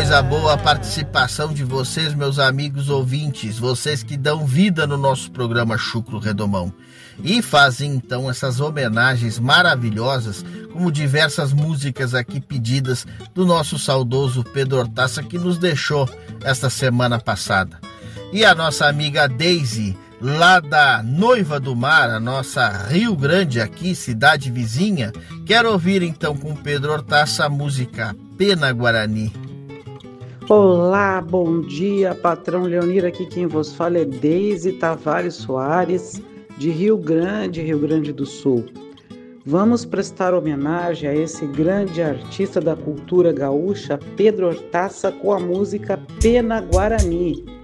coisa boa a participação de vocês, meus amigos ouvintes, vocês que dão vida no nosso programa Chucro Redomão. E fazem então essas homenagens maravilhosas, como diversas músicas aqui pedidas do nosso saudoso Pedro Hortaça, que nos deixou esta semana passada. E a nossa amiga Daisy, lá da Noiva do Mar, a nossa Rio Grande aqui, cidade vizinha, quer ouvir então com Pedro Hortaça a música Pena Guarani. Olá, bom dia, patrão Leonir, aqui quem vos fala é Daisy Tavares Soares, de Rio Grande do Sul. Vamos prestar homenagem a esse grande artista da cultura gaúcha, Pedro Hortaça, com a música Pena Guarani.